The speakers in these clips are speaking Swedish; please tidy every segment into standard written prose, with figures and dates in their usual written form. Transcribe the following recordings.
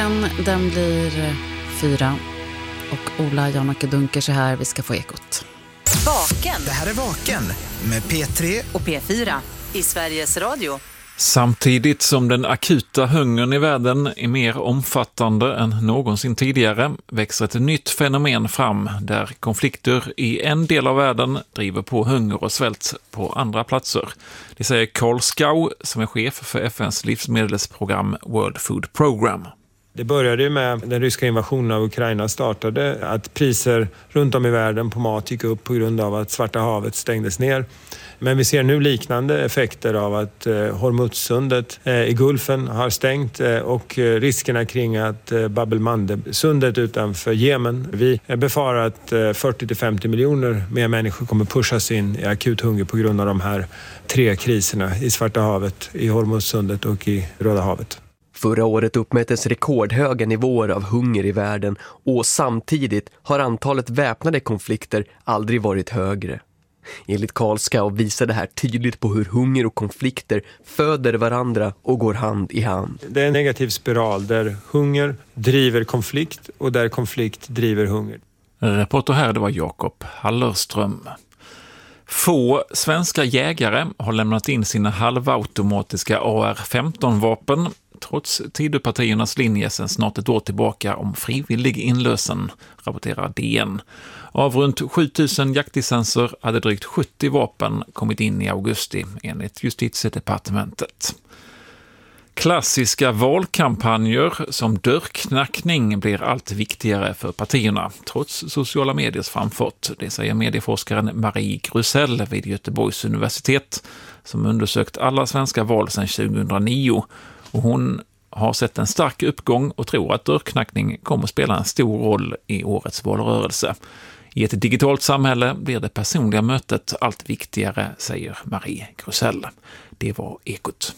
Den blir 4 och Ola Janacke Dunkers är här. Vi ska få ekot. Vaken. Det här är Vaken med P3 och P4 i Sveriges Radio. Samtidigt som den akuta hungern i världen är mer omfattande än någonsin tidigare växer ett nytt fenomen fram där konflikter i en del av världen driver på hunger och svält på andra platser. Det säger Carl Schau som är chef för FNs livsmedelsprogram World Food Program. Det började med den ryska invasionen av Ukraina startade, att priser runt om i världen på mat gick upp på grund av att Svarta havet stängdes ner. Men vi ser nu liknande effekter av att Hormuzsundet i Gulfen har stängt och riskerna kring att Bab el-Mandeb-sundet utanför Jemen. Vi befarar att 40-50 miljoner mer människor kommer pushas in i akut hunger på grund av de här 3 kriserna i Svarta havet, i Hormuzsundet och i Röda havet. Förra året uppmättes rekordhöga nivåer av hunger i världen och samtidigt har antalet väpnade konflikter aldrig varit högre. Enligt Carl Schau visar det här tydligt på hur hunger och konflikter föder varandra och går hand i hand. Det är en negativ spiral där hunger driver konflikt och där konflikt driver hunger. Reporter här, det var Jakob Hallerström. Få svenska jägare har lämnat in sina halvautomatiska AR-15-vapen trots Tidöpartiernas linje sedan snart ett år tillbaka om frivillig inlösen, rapporterar DN. Av runt 7000 jaktlicenser hade drygt 70 vapen kommit in i augusti enligt Justitiedepartementet. Klassiska valkampanjer som dörrknackning blir allt viktigare för partierna, trots sociala mediers framfart. Det säger medieforskaren Marie Grusell vid Göteborgs universitet som undersökt alla svenska val sedan 2009. Och hon har sett en stark uppgång och tror att dörrknackning kommer att spela en stor roll i årets valrörelse. I ett digitalt samhälle blir det personliga mötet allt viktigare, säger Marie Grusell. Det var ekot.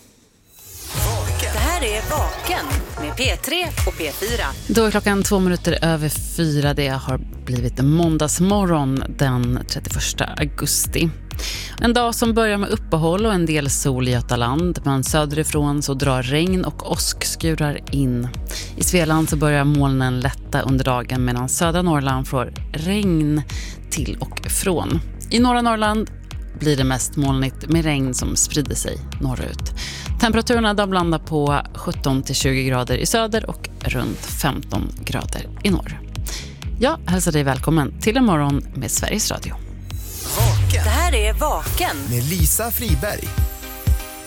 Det här är Vaken med P3 och P4. Då är klockan 4:02. Det har blivit måndagsmorgon den 31 augusti. En dag som börjar med uppehåll och en del sol i Götaland, men söderifrån så drar regn och åskskurar in. I Svealand så börjar molnen lätta under dagen medan södra Norrland får regn till och från. I norra Norrland blir det mest molnigt med regn som sprider sig norrut. Temperaturerna då blandar på 17-20 grader i söder och runt 15 grader i norr. Jag hälsar dig välkommen till en morgon med Sveriges Radio. Det här är Vaken med Lisa Friberg.